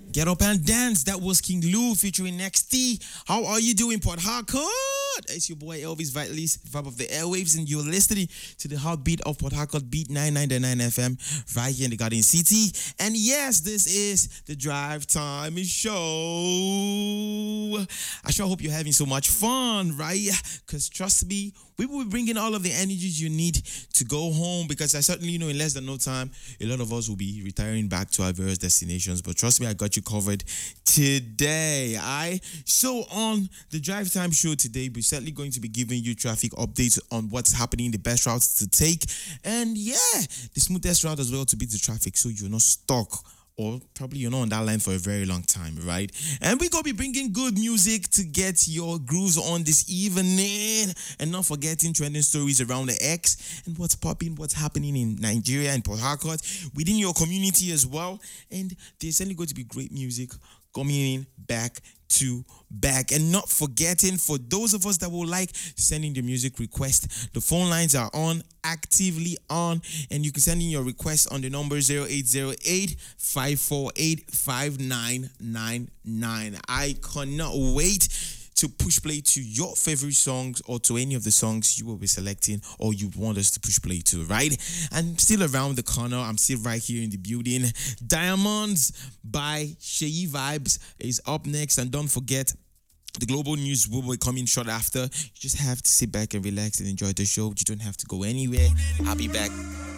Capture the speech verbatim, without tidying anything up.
Get Up and Dance. That was King Lou featuring X T. How are you doing, Port Harcourt? It's your boy Elvis Vitalis, vibe of the airwaves, and you're listening to the heartbeat of Port Harcourt, Beat ninety-nine point nine F M, right here in the Garden City. And yes, this is the Drive Time Show. I sure hope you're having so much fun, right? Because trust me, we will be bringing all of the energies you need to go home, because I certainly know in less than no time, a lot of us will be retiring back to our various destinations. But trust me, I got you covered today. I so on the Drive Time Show today, we're certainly going to be giving you traffic updates on what's happening, the best routes to take, and yeah, the smoothest route as well to beat the traffic, so you're not stuck. Or probably you're not on that line for a very long time, right? And we're going to be bringing good music to get your grooves on this evening. And not forgetting trending stories around the X and what's popping, what's happening in Nigeria and Port Harcourt, within your community as well. And there's certainly going to be great music coming in back to back. And not forgetting, for those of us that will like sending the music request, the phone lines are on, actively on, and you can send in your request on the number zero eight zero eight, five four eight, five nine nine nine. I cannot wait to push play to your favorite songs, or to any of the songs you will be selecting or you want us to push play to, right? I'm still around the corner. I'm still right here in the building. Diamonds by Sheyi Vibes is up next. And don't forget, the global news will be coming short after. You just have to sit back and relax and enjoy the show. You don't have to go anywhere. I'll be back.